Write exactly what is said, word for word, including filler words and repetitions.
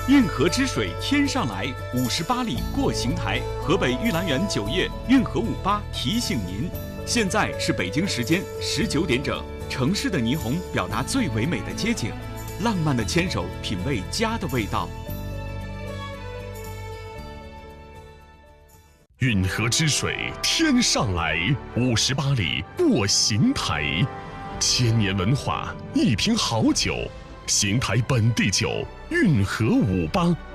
运河之水天上来，五十八里过邢台。河北玉兰园酒业运河五八提醒您，现在是北京时间十九点整。城市的霓虹表达最唯美的街景，浪漫的牵手品味家的味道。 运河之水天上来，五十八里过邢台。千年文化，一瓶好酒，邢台本地酒，运河五八。